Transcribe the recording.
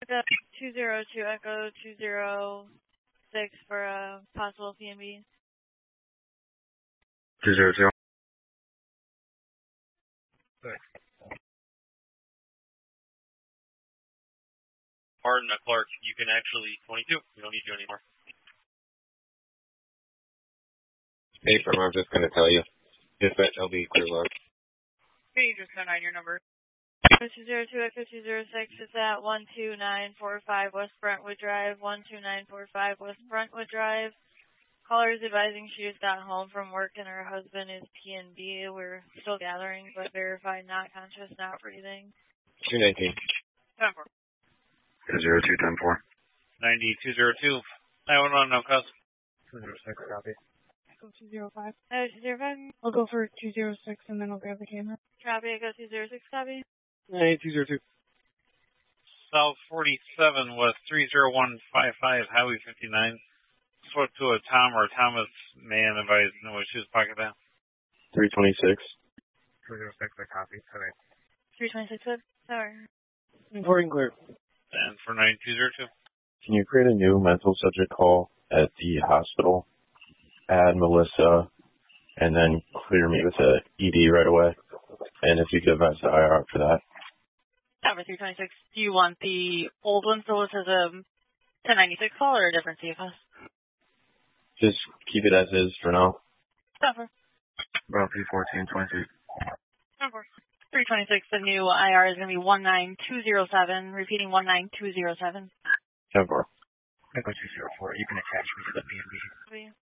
Echo 202, Echo 206 for a possible PNB. 202. Pardon, Clark, you can actually 22. We don't need you anymore. Hey, from I'm just going to tell you. Dispatch LB clear load. Can you just send on your number? 202, Echo 206 is at 12945 West Brentwood Drive, 12945 West Brentwood Drive. Caller is advising she just got home from work and her husband is PNB. We're still gathering, but verified not conscious, not breathing. 219. 10-4. 202, 10-4. 9202. 911, no cause. 206, copy. Echo 205. Echo 205. I'll go for 206 and then I'll grab the camera. Copy, Echo 206, copy. 9202. South 47 West 30155, Highway 59. Spoke to a Tom or Thomas man advised no issues, pocket down. 326. 306, I copy. Today. 326, good. Sorry. Reporting clear. And for 9202. Can you create a new mental subject call at the hospital? Add Melissa, and then clear me with a ED right away. And if you could advise the IR for that. Number 326. Do you want the old one so it says a 1096 call or a different CFS? Just keep it as is for now. Number. About 31422. Number. 326. The new IR is going to be 19207. Repeating 19207. 10-4. Echo 204. You can attach me to the PNB.